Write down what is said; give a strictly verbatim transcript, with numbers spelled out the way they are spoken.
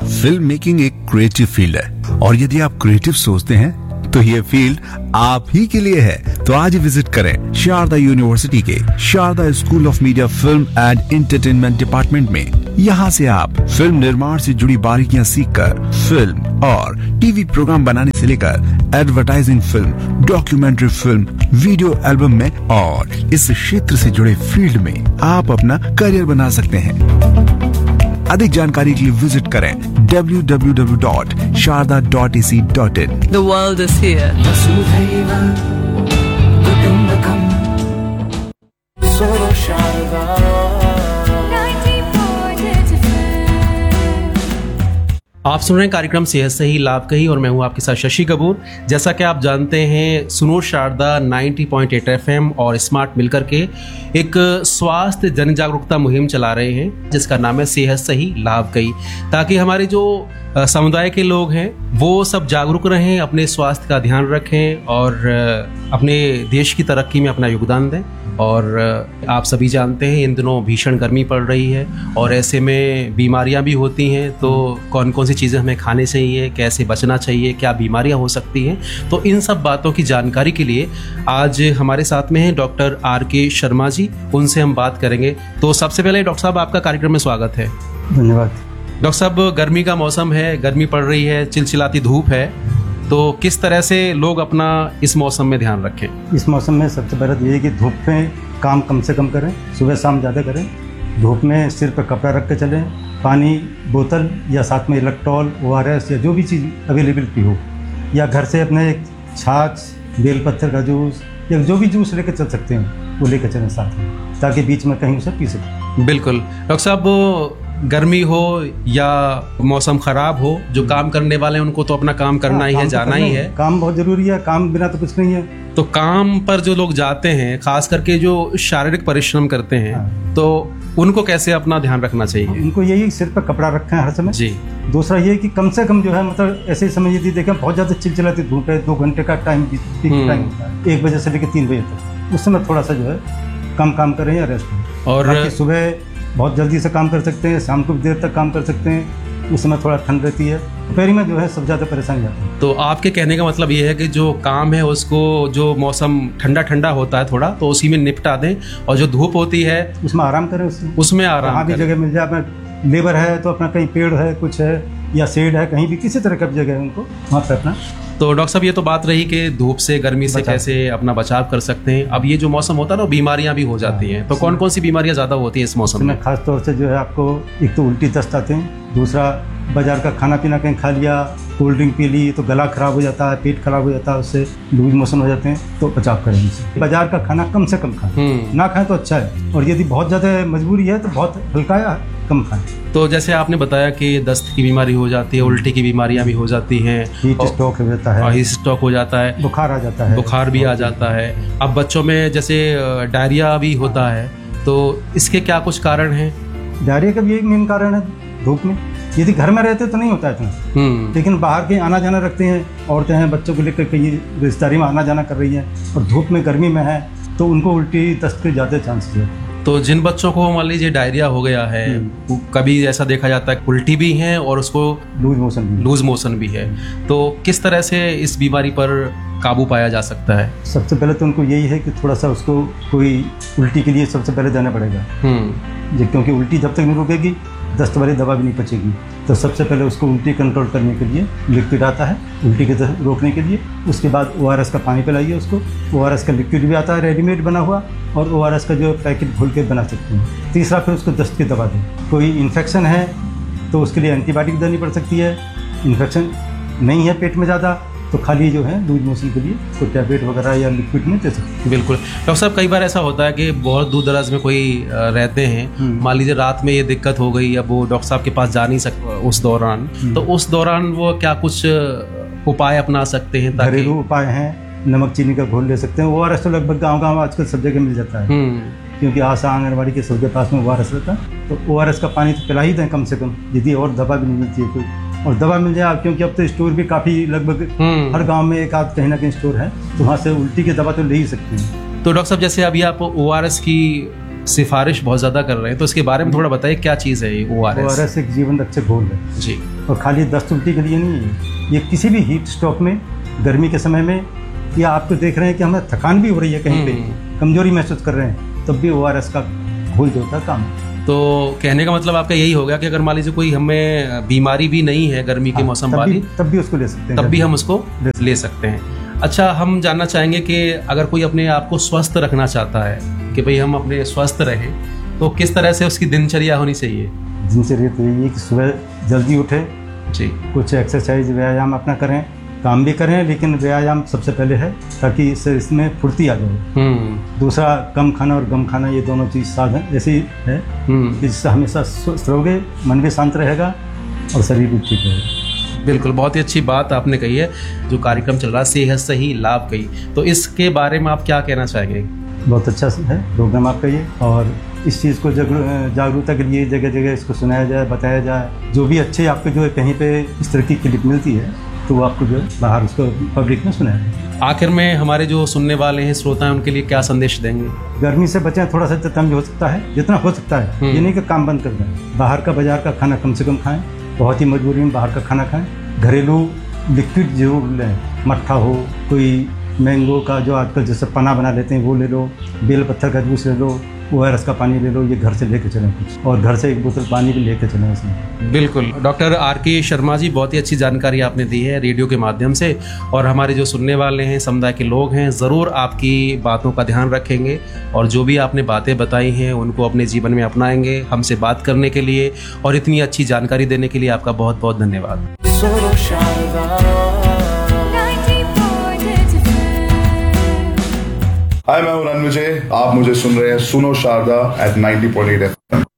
Film making एक creative field है और यदि आप क्रिएटिव सोचते हैं तो ये फील्ड आप ही के लिए है। तो आज ही विजिट करें शारदा यूनिवर्सिटी के Sharda school of media film and entertainment department में। यहाँ से आप फिल्म निर्माण से जुड़ी बारीकियां सीखकर फिल्म और टीवी प्रोग्राम बनाने से लेकर advertising film, documentary film, video album में और इस क्षेत्र से जुड़े फील्ड में आप अपना करियर बना सकते हैं। अधिक जानकारी के लिए विजिट करें W W W dot Sharda dot A C dot in. The world is here. आप सुन रहे हैं कार्यक्रम सेहत सही लाभ कही और मैं हूं आपके साथ शशि कपूर। जैसा कि आप जानते हैं, सुनो शारदा नब्बे पॉइंट आठ एफएम और स्मार्ट मिलकर के एक स्वास्थ्य जन जागरूकता मुहिम चला रहे हैं जिसका नाम है सेहत सही लाभ कही, ताकि हमारे जो समुदाय के लोग हैं वो सब जागरूक रहें, अपने स्वास्थ्य का ध्यान रखें और अपने देश की तरक्की में अपना योगदान दें। और आप सभी जानते हैं इन दिनों भीषण गर्मी पड़ रही है और ऐसे में बीमारियां भी होती हैं, तो कौन कौन सी चीज़ें हमें खाने चाहिए, कैसे बचना चाहिए, क्या बीमारियां हो सकती हैं, तो इन सब बातों की जानकारी के लिए आज हमारे साथ में हैं डॉक्टर आर के शर्मा जी। उनसे हम बात करेंगे। तो सबसे पहले डॉक्टर साहब, आपका कार्यक्रम में स्वागत है। धन्यवाद। डॉक्टर साहब, गर्मी का मौसम है, गर्मी पड़ रही है, चिलचिलाती धूप है, तो किस तरह से लोग अपना इस मौसम में ध्यान रखें? इस मौसम में सबसे पहले तो ये है कि धूप में काम कम से कम करें, सुबह शाम ज़्यादा करें। धूप में सिर पर कपड़ा रख के चलें, पानी बोतल या साथ में इलेक्ट्रॉल, ओ आर एस या जो भी चीज़ अवेलेबिलिटी हो, या घर से अपने एक छाछ, बेल पत्थर का जूस या जो भी जूस लेकर चल सकते हैं वो लेकर चलें साथ में, ताकि बीच में कहीं उसे पी सकें। बिल्कुल। डॉक्टर साहब, गर्मी हो या मौसम खराब हो, जो काम करने वाले हैं उनको तो अपना काम करना हाँ, ही है, तो जाना ही है। काम बहुत जरूरी है, काम बिना तो कुछ नहीं है। तो काम पर जो लोग जाते हैं, खास करके जो शारीरिक परिश्रम करते हैं, हाँ। तो उनको कैसे अपना ध्यान रखना चाहिए? उनको यही सिर पर कपड़ा रखें हर समय जी। दूसरा ये कि कम से कम जो है, मतलब ऐसे समय यदि देखें बहुत ज़्यादा चिलचिलाती धूप है, दो घंटे का टाइम पीक टाइम होता है, एक बजे से लेकर तीन बजे तक, उस समय थोड़ा सा जो है कम काम करें या रेस्ट करें। और सुबह बहुत जल्दी से काम कर सकते हैं, शाम को भी देर तक काम कर सकते हैं, उस समय थोड़ा ठंड रहती है, दोपहर में जो है सब ज़्यादा परेशानी आती है। तो आपके कहने का मतलब ये है कि जो काम है उसको, जो मौसम ठंडा ठंडा होता है थोड़ा, तो उसी में निपटा दें, और जो धूप होती है उसमें आराम करें, उसमें उसमें आराम कहीं भी जगह मिल जाए, अपना लेबर है तो अपना कहीं पेड़ है, कुछ है या शेड है, कहीं भी किसी तरह का जगह है उनको वहाँ पर अपना। तो डॉक्टर साहब, ये तो बात रही कि धूप से, गर्मी से कैसे अपना बचाव कर सकते हैं। अब ये जो मौसम होता है ना, बीमारियां भी हो जाती हैं, तो कौन कौन सी बीमारियां ज़्यादा होती हैं इस मौसम में? खास तौर से जो है आपको एक तो उल्टी दस्त आते हैं, दूसरा बाजार का खाना पीना कहीं खा लिया, कोल्ड ड्रिंक पी ली तो गला खराब हो जाता है, पेट खराब हो जाता है, उससे लूज मोशन हो जाते हैं, तो बचाव करें इनसे। बाजार का खाना कम से कम खाएं, ना खाएं तो अच्छा है, और यदि बहुत ज़्यादा मजबूरी है तो बहुत हल्का या कम खाएं। तो जैसे आपने बताया कि दस्त की बीमारी हो जाती है, उल्टी की बीमारियां भी हो जाती हैं, हीट स्ट्रोक हो जाता है, हीट स्ट्रोक हो जाता है, बुखार आ जाता है, बुखार भी आ जाता है। अब बच्चों में जैसे डायरिया भी होता है, तो इसके क्या कुछ कारण हैं? डायरिया का भी एक मेन कारण है धूप में। यदि घर में रहते तो नहीं होता है, लेकिन बाहर के आना जाना रखते हैं, औरतें हैं, बच्चों को लेकर कहीं रिश्तेदारी में आना जाना कर रही हैं और धूप में गर्मी में है, तो उनको उल्टी दस्त के ज़्यादा चांसेस है। तो जिन बच्चों को मान लीजिए डायरिया हो गया है, कभी ऐसा देखा जाता है उल्टी भी है और उसको लूज मोशन भी लूज मोशन भी है, तो किस तरह से इस बीमारी पर काबू पाया जा सकता है? सबसे पहले तो उनको यही है कि थोड़ा सा उसको कोई उल्टी के लिए सबसे पहले जाना पड़ेगा, क्योंकि उल्टी जब तक नहीं रुकेगी दस्त वाली दवा भी नहीं पचेगी। तो सबसे पहले उसको उल्टी कंट्रोल करने के लिए लिक्विड आता है उल्टी के रोकने के लिए, उसके बाद ओ आर एस का पानी पिलाइए उसको। ओ आर एस का लिक्विड भी आता है रेडीमेड बना हुआ, और ओ आर एस का जो पैकेट घोल के बना सकते हैं। तीसरा, फिर उसको दस्त की दवा दें। कोई इन्फेक्शन है तो उसके लिए एंटीबायोटिक देनी पड़ सकती है। इन्फेक्शन नहीं है पेट में ज़्यादा तो खाली जो है लूज मोशन के लिए कोई टैबलेट वगैरह या लिक्विड में दे सकते हैं। बिल्कुल। डॉक्टर साहब, कई बार ऐसा होता है कि बहुत दूर दराज में कोई रहते हैं, मान लीजिए रात में ये दिक्कत हो गई, अब वो डॉक्टर साहब के पास जा नहीं सकते उस दौरान, तो उस दौरान वो क्या कुछ उपाय अपना सकते हैं? घरेलू उपाय हैं, नमक चीनी का घोल ले सकते हैं। ओ आर एस तो लगभग गाँव गाँव आजकल सब जगह मिल जाता है, क्योंकि आशा आंगनबाड़ी के सबके पास में ओ आर एस रहता है, तो ओ आर एस का पानी तो पिला ही दें कम से कम, यदि और दवा भी नहीं मिलती है कोई, और दवा मिल जाए, क्योंकि अब तो स्टोर भी काफ़ी लगभग हर गांव में एक आध कहीं ना कहीं स्टोर है, तो वहाँ से उल्टी की दवा तो ले ही सकते हैं। तो डॉक्टर साहब, जैसे अभी आप ओ आर एस की सिफारिश बहुत ज़्यादा कर रहे हैं, तो इसके बारे में थोड़ा बताइए क्या चीज़ है ये O R S? O R S एक जीवन रक्षक घोल है जी। और खाली दस्त उल्टी के लिए नहीं है, ये किसी भी हीट स्ट्रोक में, गर्मी के समय में, या आप तो देख रहे हैं कि हमें थकान भी हो रही है, कहीं पे कमजोरी महसूस कर रहे हैं, तब भी ओ आर एस का हो जाता काम। तो कहने का मतलब आपका यही हो गया कि अगर मान लीजिए कोई हमें बीमारी भी नहीं है गर्मी के मौसम वाली, तब भी उसको ले सकते हैं, तब भी हम उसको ले सकते हैं। अच्छा, हम जानना चाहेंगे कि अगर कोई अपने आप को स्वस्थ रखना चाहता है कि भाई हम अपने स्वस्थ रहें, तो किस तरह से उसकी दिनचर्या होनी चाहिए? दिनचर्या तो यही है कि सुबह जल्दी उठे जी, कुछ एक्सरसाइज व्यायाम अपना करें, काम भी करें, लेकिन व्यायाम सबसे पहले है ताकि इससे इसमें फुर्ती आ जाए। दूसरा, कम खाना और गम खाना, ये दोनों चीज़ साधन ऐसी है कि जिससे हमेशा स्वस्थ रहोगे, मन भी शांत रहेगा और शरीर भी ठीक रहेगा। बिल्कुल, बहुत ही अच्छी बात आपने कही है। जो कार्यक्रम चल रहा है सेहत से ही लाभ कही, तो इसके बारे में आप क्या कहना चाहेंगे? बहुत अच्छा है प्रोग्राम आपका ये, और इस चीज़ को जागरूकता के लिए जगह जगह इसको सुनाया जाए, बताया जाए। जो भी अच्छे आपको जो है कहीं पे इस तरह की क्लिप मिलती है तो वो आपको जो है बाहर उसको पब्लिक में सुनाया जाए। आखिर में हमारे जो सुनने वाले हैं, श्रोता हैं, उनके लिए क्या संदेश देंगे? गर्मी से बचें, थोड़ा सा जितना भी हो सकता है, जितना हो सकता है, ये नहीं कि काम बंद कर दें। बाहर का बाजार का खाना कम से कम खाएं, बहुत ही मजबूरी में बाहर का खाना खाएं। घरेलू लिक्विड जरूर लें, मट्ठा हो, कोई मैंगो का जो आजकल जैसे पना बना लेते हैं वो ले लो, बेल पत्थर का जूस ले लो, ओ आर एस का पानी ले लो, ये घर से लेके चलें कुछ, और घर से एक बोतल पानी भी लेके चलें इसमें। बिल्कुल, डॉक्टर आर के शर्मा जी, बहुत ही अच्छी जानकारी आपने दी है रेडियो के माध्यम से, और हमारे जो सुनने वाले हैं, समुदाय के लोग हैं, ज़रूर आपकी बातों का ध्यान रखेंगे और जो भी आपने बातें बताई हैं उनको अपने जीवन में अपनाएंगे। हमसे बात करने के लिए और इतनी अच्छी जानकारी देने के लिए आपका बहुत बहुत धन्यवाद। हाय, मैं हूं रणविजय, आप मुझे सुन रहे हैं सुनो Sharda eight ninety point eight F M.